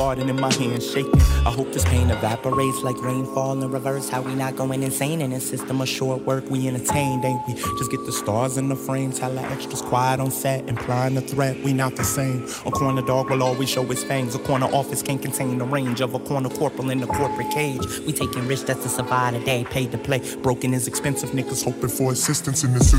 Garden in my hand shaking. I hope this pain evaporates like rainfall in reverse. How we not going insane in a system of short work? We entertained, ain't we? Just get the stars in the frames. Hella extras quiet on set, implying the threat. We not the same. A corner dog will always show his fangs. A corner office can't contain the range of a corner corporal in the corporate cage. We taking risks just to survive the day, paid to play. Broken is expensive, niggas hoping for assistance in the system.